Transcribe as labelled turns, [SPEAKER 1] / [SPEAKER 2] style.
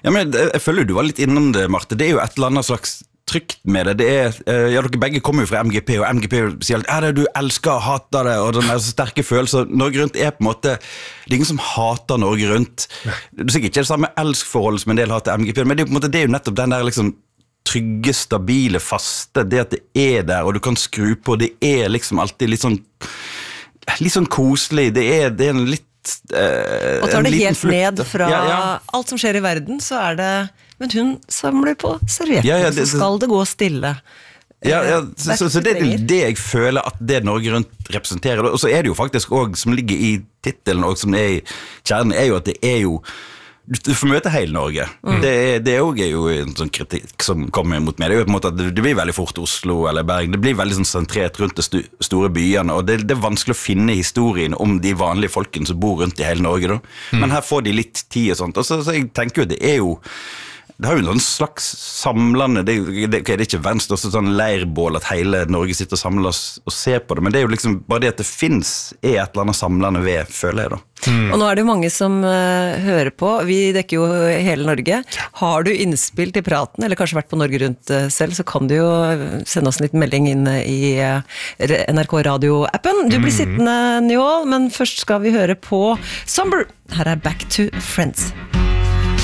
[SPEAKER 1] Ja, men jeg føler du var litt innom det, Marte. Det jo et eller annet slags trygt med det. Dere begge kommer jo fra MGP, og MGP sier at du elsker og hater det, og den så sterke følelser. Norge Rundt på en måte, det ingen som hater Norge Rundt. Det sikkert ikke det samme elskforhold som en del har til MGP, men det på en måte, det jo nettopp den der liksom trygge, stabile, faste, det at det der, og du kan skru på, det liksom alltid litt sånn koselig, det en litt
[SPEAKER 2] og tar det helt ned fra alt som skjer i verden, så det men hun samler på servietter, så skal det gå stille.
[SPEAKER 1] Så det det jeg føler at det Norge Rundt representerer, og så det jo faktisk også, som ligger i titelen, og som i kjernen, jo at det jo du får møte hele Norge. Det jo en sånn kritikk som kommer mot meg. Det jo på en måte at det blir veldig fort Oslo eller Bergen. Det blir veldig sånn sentrert rundt de store byene, og det vanskelig å finne historien om de vanlige folkene som bor rundt i hele Norge. Da. Men her får de litt tid og sånt. Og så jeg tenker jo, det har jo en slags samlende, det ikke venst, også sånn leirbål at hele Norge sitter og samler og ser på det, men det jo liksom bare det at det finnes et eller annet samlende ved, føler jeg da.
[SPEAKER 2] Og nå det jo mange som hører på, vi dekker jo hele Norge. Har du innspill til praten, eller kanskje vært på Norge Rundt selv, så kan du jo sende oss en liten melding inn i NRK Radio-appen. Du blir sittende, Njål, men først skal vi høre på Somber. Her Back to Friends.